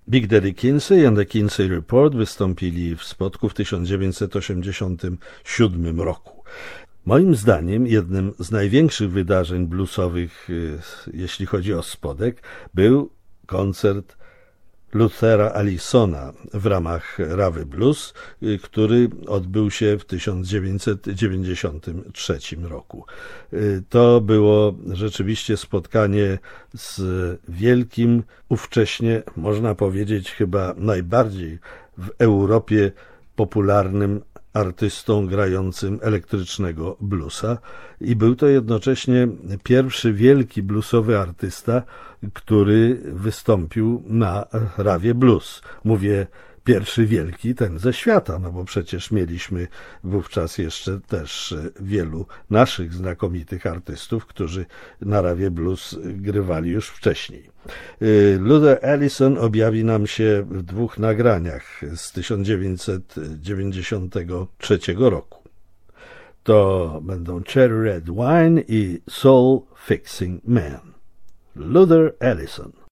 Big Daddy Kinsey and the Kinsey Report wystąpili w Spodku w 1987 roku. Moim zdaniem jednym z największych wydarzeń bluesowych, jeśli chodzi o Spodek, był koncert Luthera Allisona w ramach Rawy Blues, który odbył się w 1993 roku. To było rzeczywiście spotkanie z wielkim, ówcześnie można powiedzieć chyba najbardziej w Europie popularnym artystą grającym elektrycznego bluesa i był to jednocześnie pierwszy wielki bluesowy artysta, który wystąpił na Rawie Blues. Mówię pierwszy wielki, ten ze świata, no bo przecież mieliśmy wówczas jeszcze też wielu naszych znakomitych artystów, którzy na Rawie Blues grywali już wcześniej. Luther Allison objawi nam się w dwóch nagraniach z 1993 roku. To będą Cherry Red Wine i Soul Fixing Man. Luther Allison.